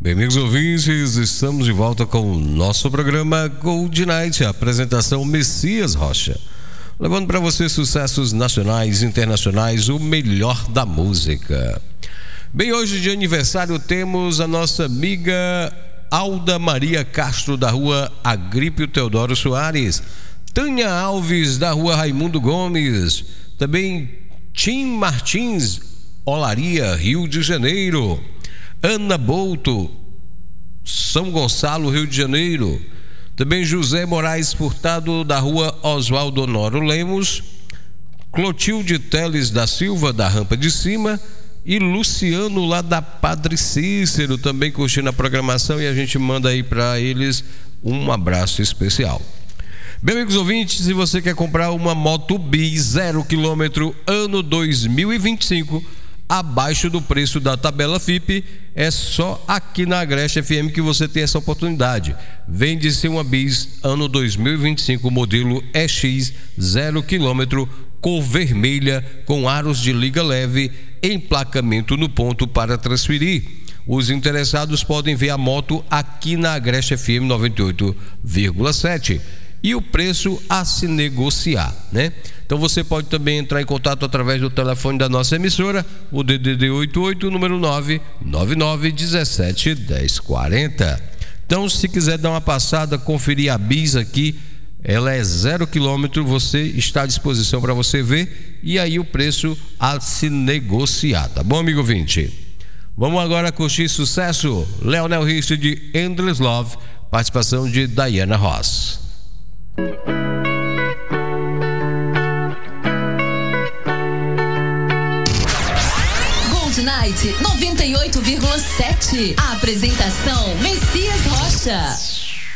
Bem, amigos ouvintes, estamos de volta com o nosso programa Gold Night, a apresentação Messias Rocha, levando para você sucessos nacionais e internacionais, o melhor da música. Bem, hoje de aniversário temos a nossa amiga Alda Maria Castro, da rua Agrípio Teodoro Soares, Tânia Alves, da rua Raimundo Gomes, também Tim Martins, Olaria, Rio de Janeiro, Ana Bolto, São Gonçalo, Rio de Janeiro, também José Moraes Furtado, da rua Oswaldo Honório Lemos, Clotilde Teles da Silva, da Rampa de Cima, e Luciano, lá da Padre Cícero, também curtindo a programação, e a gente manda aí para eles um abraço especial. Bem, amigos ouvintes, se você quer comprar uma moto Bis 0 km ano 2025, abaixo do preço da tabela FIPE, é só aqui na Agreste FM que você tem essa oportunidade. Vende-se uma Bis ano 2025, modelo EX 0 km, cor vermelha, com aros de liga leve, emplacamento no ponto para transferir. Os interessados podem ver a moto aqui na Agreste FM 98,7 e o preço a se negociar, né? Então você pode também entrar em contato através do telefone da nossa emissora, o DDD 88, número 999171040. Então, se quiser dar uma passada, conferir a Bis aqui, ela é 0 km, você está à disposição para você ver, e aí o preço a se negociar, tá bom, amigo ouvinte? Vamos agora curtir sucesso, Leonel Richard de Endless Love, participação de Diana Ross. Gold Night 98,7. A apresentação Messias Rocha.